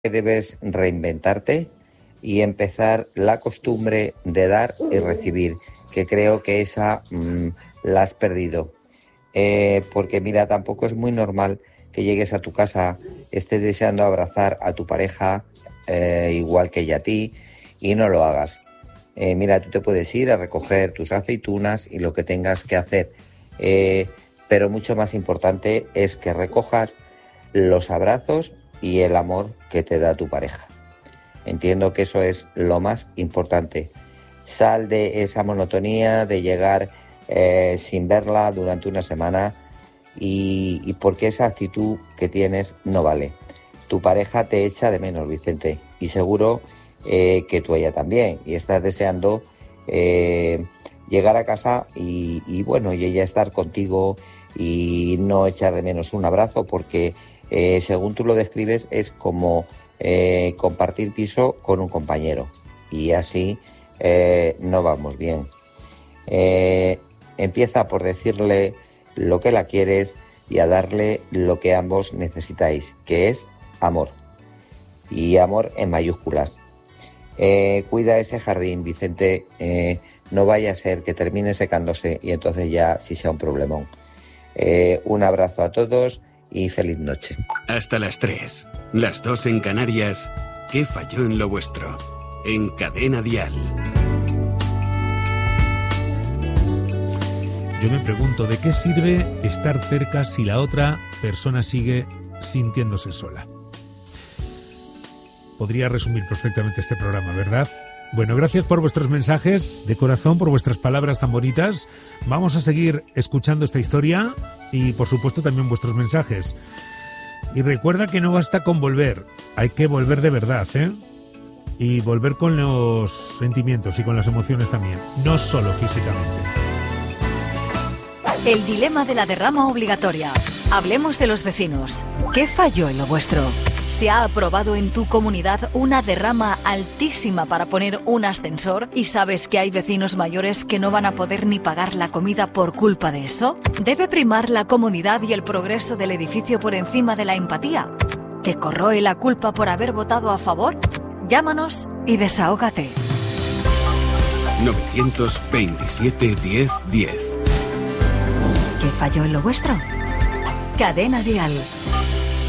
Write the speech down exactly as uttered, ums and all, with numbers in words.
Debes reinventarte y empezar la costumbre de dar y recibir, que creo que esa mmm, la has perdido. Eh, porque mira, tampoco es muy normal que llegues a tu casa, estés deseando abrazar a tu pareja, eh, igual que ella a ti, y no lo hagas. Eh, mira, tú te puedes ir a recoger tus aceitunas y lo que tengas que hacer, eh, pero mucho más importante es que recojas los abrazos y el amor que te da tu pareja. Entiendo que eso es lo más importante. Sal de esa monotonía de llegar eh, sin verla durante una semana y, y porque esa actitud que tienes no vale. Tu pareja te echa de menos, Vicente, y seguro eh, que tú ella también, y estás deseando eh, llegar a casa y, y bueno, y ella estar contigo y no echar de menos un abrazo, porque Eh, según tú lo describes, es como eh, compartir piso con un compañero y así eh, no vamos bien. Eh, empieza por decirle lo que la quieres y a darle lo que ambos necesitáis, que es amor, y amor en mayúsculas. Eh, cuida ese jardín, Vicente, eh, no vaya a ser que termine secándose y entonces ya sí sea un problemón. Eh, un abrazo a todos y feliz noche. Hasta las tres, las dos en Canarias. ¿Qué falló en lo vuestro? En Cadena Dial. Yo me pregunto, ¿de qué sirve estar cerca si la otra persona sigue sintiéndose sola? Podría resumir perfectamente este programa, ¿verdad? Bueno, gracias por vuestros mensajes de corazón, por vuestras palabras tan bonitas. Vamos a seguir escuchando esta historia y, por supuesto, también vuestros mensajes. Y recuerda que no basta con volver, hay que volver de verdad, ¿eh? Y volver con los sentimientos y con las emociones también, no solo físicamente. El dilema de la derrama obligatoria. Hablemos de los vecinos. ¿Qué falló en lo vuestro? ¿Se ha aprobado en tu comunidad una derrama altísima para poner un ascensor y sabes que hay vecinos mayores que no van a poder ni pagar la comida por culpa de eso? ¿Debe primar la comodidad y el progreso del edificio por encima de la empatía? ¿Te corroe la culpa por haber votado a favor? Llámanos y desahógate. novecientos veintisiete diez diez. ¿Qué falló en lo vuestro? Cadena Dial.